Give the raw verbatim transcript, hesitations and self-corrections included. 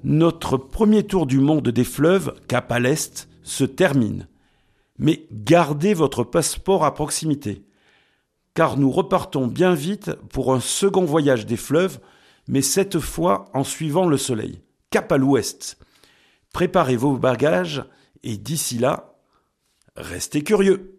Notre premier tour du monde des fleuves, cap à l'est, se termine. Mais gardez votre passeport à proximité, car nous repartons bien vite pour un second voyage des fleuves, mais cette fois en suivant le soleil, cap à l'ouest. Préparez vos bagages et d'ici là, restez curieux.